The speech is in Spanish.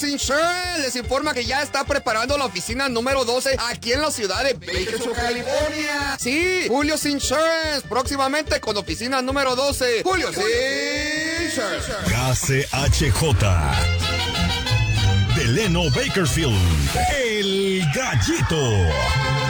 Insurance les informa que ya está preparando la oficina número 12 aquí en la ciudad de Bakersfield, California. Sí, Julio's Insurance, próximamente con oficina número 12. Julio's Insurance. KCHJ Delano Bakersfield, El Gallito.